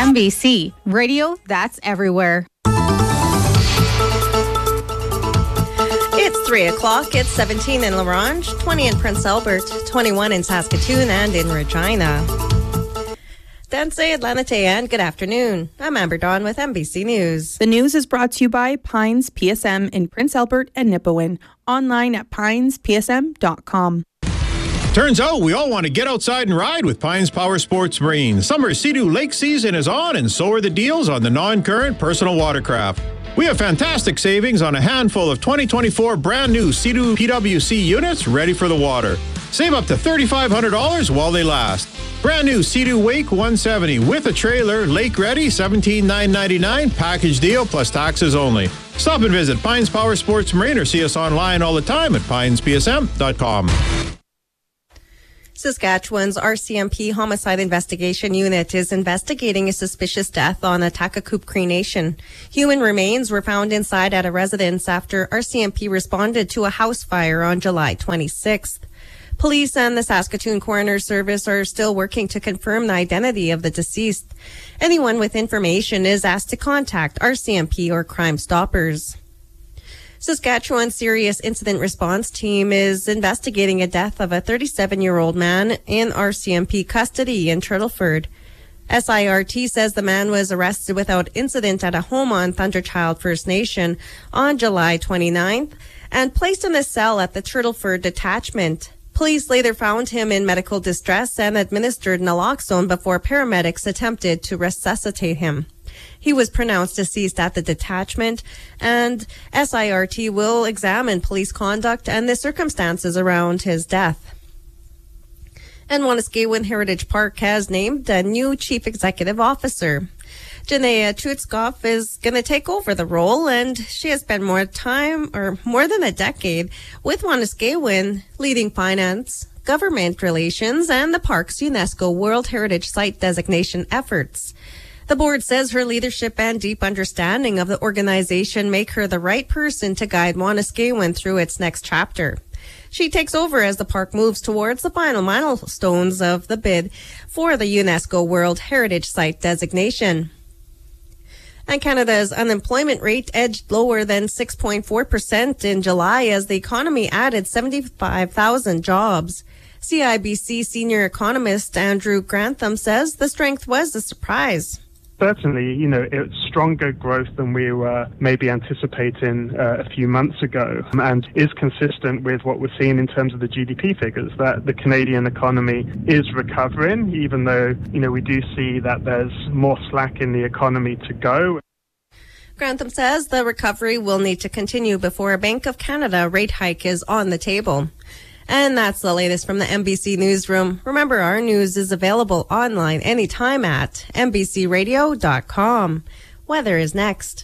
MBC Radio, that's everywhere. It's 3 o'clock. It's 17 in La Ronge, 20 in Prince Albert, 21 in Saskatoon and in Regina. Danse Atlanite and good afternoon. I'm Amber Dawn with MBC News. The news is brought to you by Pines PSM in Prince Albert and Nipawin. Online at pinespsm.com. Turns out we all want to get outside and ride with Pines Power Sports Marine. Summer Sea-Doo lake season is on, and so are the deals on the non-current personal watercraft. We have fantastic savings on a handful of 2024 brand new Sea-Doo PWC units ready for the water. Save up to $3,500 while they last. Brand new Sea-Doo Wake 170 with a trailer, lake ready, $17,999, package deal plus taxes only. Stop and visit Pines Power Sports Marine or see us online all the time at pinespsm.com. Saskatchewan's RCMP Homicide Investigation Unit is investigating a suspicious death on Atakakoop Cree Nation. Human remains were found inside at a residence after RCMP responded to a house fire on July 26th. Police and the Saskatoon Coroner's Service are still working to confirm the identity of the deceased. Anyone with information is asked to contact RCMP or Crime Stoppers. Saskatchewan's Serious Incident Response Team is investigating a death of a 37-year-old man in RCMP custody in Turtleford. SIRT says the man was arrested without incident at a home on Thunderchild First Nation on July 29th and placed in a cell at the Turtleford detachment. Police later found him in medical distress and administered naloxone before paramedics attempted to resuscitate him. He was pronounced deceased at the detachment, and SIRT will examine police conduct and the circumstances around his death. And Wanuskewin Heritage Park has named a new chief executive officer. Janea Trutskov is going to take over the role, and she has spent more than a decade with Wanuskewin, leading finance, government relations, and the park's UNESCO World Heritage Site designation efforts. The board says her leadership and deep understanding of the organization make her the right person to guide Wanuskewin through its next chapter. She takes over as the park moves towards the final milestones of the bid for the UNESCO World Heritage Site designation. And Canada's unemployment rate edged lower than 6.4% in July as the economy added 75,000 jobs. CIBC senior economist Andrew Grantham says the strength was a surprise. Certainly, it's stronger growth than we were maybe anticipating a few months ago, and is consistent with what we're seeing in terms of the GDP figures, that the Canadian economy is recovering, even though, we do see that there's more slack in the economy to go. Grantham says the recovery will need to continue before a Bank of Canada rate hike is on the table. And that's the latest from the MBC Newsroom. Remember, our news is available online anytime at mbcradio.com. Weather is next.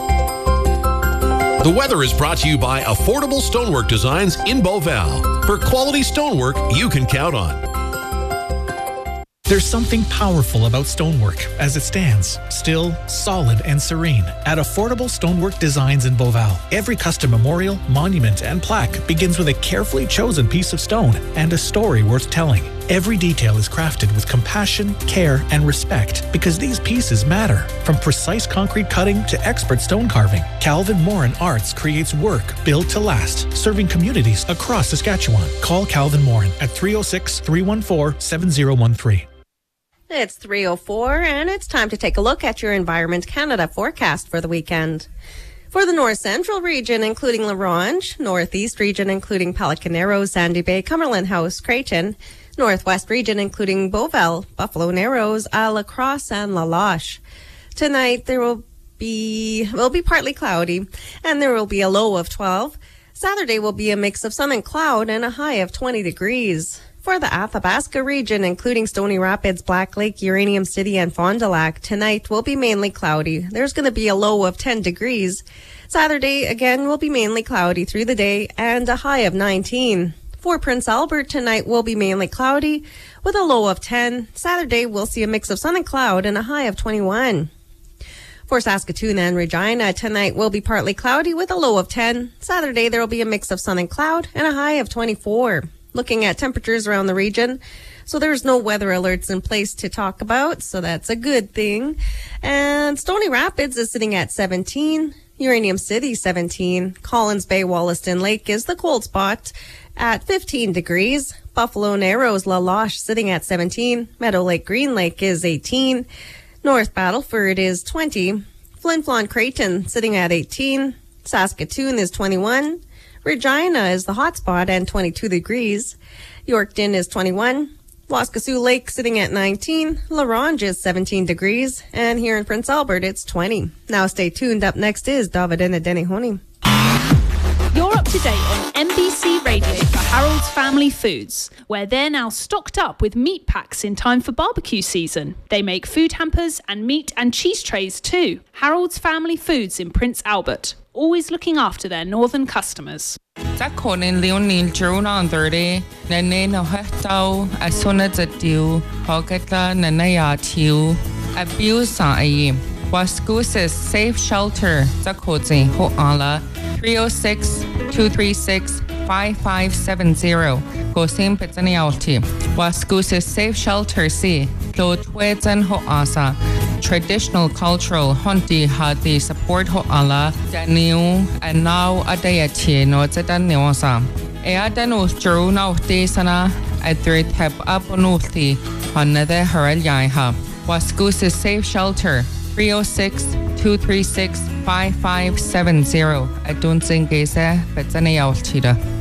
The weather is brought to you by Affordable Stonework Designs in Beauval. For quality stonework you can count on. There's something powerful about stonework as it stands, still, solid, and serene. At Affordable Stonework Designs in Beauval, every custom memorial, monument, and plaque begins with a carefully chosen piece of stone and a story worth telling. Every detail is crafted with compassion, care, and respect because these pieces matter. From precise concrete cutting to expert stone carving, Calvin Morin Arts creates work built to last, serving communities across Saskatchewan. Call Calvin Morin at 306-314-7013. It's 3:04, and it's time to take a look at your Environment Canada forecast for the weekend. For the North Central region, including La Ronge, Northeast region, including Pelican Narrows, Sandy Bay, Cumberland House, Creighton, Northwest region, including Beauval, Buffalo Narrows, La Crosse, and La Loche. Tonight, will be partly cloudy, and there will be a low of 12. Saturday will be a mix of sun and cloud and a high of 20 degrees. For the Athabasca region, including Stony Rapids, Black Lake, Uranium City, and Fond du Lac, tonight will be mainly cloudy. There's going to be a low of 10 degrees. Saturday, again, will be mainly cloudy through the day and a high of 19. For Prince Albert, tonight will be mainly cloudy with a low of 10. Saturday, we'll see a mix of sun and cloud and a high of 21. For Saskatoon and Regina, tonight will be partly cloudy with a low of 10. Saturday, there will be a mix of sun and cloud and a high of 24. Looking at temperatures around the region, So there's no weather alerts in place to talk about, so that's a good thing. And Stony Rapids is sitting at 17. Uranium City, 17. Collins Bay, Wollaston Lake is the cold spot at 15 degrees. Buffalo Narrows, La Loche sitting at 17. Meadow Lake, Green Lake is 18. North Battleford is 20. Flin Flon Creighton sitting at 18. Saskatoon is 21. Regina is the hot spot and 22 degrees. Yorkton is 21. Waskesiu Lake sitting at 19. La Ronge is 17 degrees. And here in Prince Albert, it's 20. Now stay tuned. Up next is Davidina Denihoni. You're up to date on NBC Radio for Harold's Family Foods, where they're now stocked up with meat packs in time for barbecue season. They make food hampers and meat and cheese trays too. Harold's Family Foods in Prince Albert, always looking after their northern customers. Zakonin Leonil Juruna 30, Nene no Hetau, Asuna Zatiu, Hogata Nanaya Tiu, Abuse Waskusis Safe Shelter, Zakozi Hoala, 306-236-5570. Gosim Pizzanialti. Waskusis Safe Shelter C. Lotwezan Hoasa. Traditional cultural Honti Hati support Hoala. Daniu and now Adayati no Zedaniosa. Eadanu Juruna Desana. Adri Tep Aponulti. Another Harelyaiha. Waskusis Safe Shelter. 306-236-5570. I don't think it's a